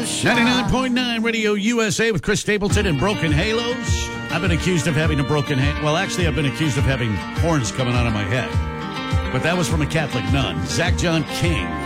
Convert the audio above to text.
99.9 Radio USA with Chris Stapleton and Broken Halos. I've been accused of having a broken halo. Well, actually, I've been accused of having horns coming out of my head. But that was from a Catholic nun. Zach John King